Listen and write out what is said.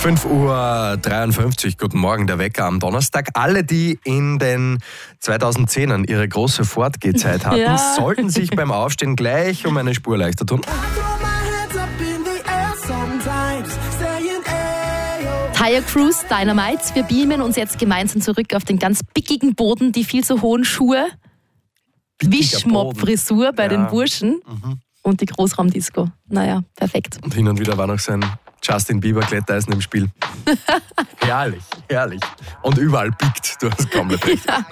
5:53 Uhr, guten Morgen, der Wecker am Donnerstag. Alle, die in den 2010ern ihre große Fortgehzeit hatten, sollten sich beim Aufstehen gleich um eine Spur leichter tun. Tire Cruise, Dynamite. Wir beamen uns jetzt gemeinsam zurück auf den ganz pickigen Boden, die viel zu hohen Schuhe, Wischmopp-Frisur bei den Burschen und die Großraumdisco. Naja, perfekt. Und hin und wieder war noch sein Justin Bieber-Klettereisen im Spiel. Herrlich, herrlich. Und überall pickt, du hast komplett recht.